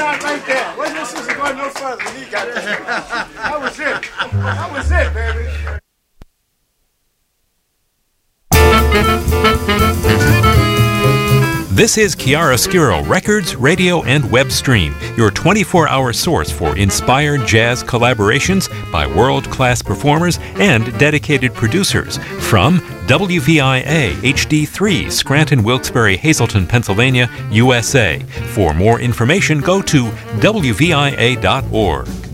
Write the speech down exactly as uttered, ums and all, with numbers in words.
stop right there. Where's your sister going no further? He got that. That was it. That was it, baby. This is Chiaroscuro Records, Radio, and Web Stream, your twenty-four hour source for inspired jazz collaborations by world-class performers and dedicated producers from W V I A H D three, Scranton, Wilkes-Barre, Hazleton, Pennsylvania, U S A. For more information, go to W V I A dot org.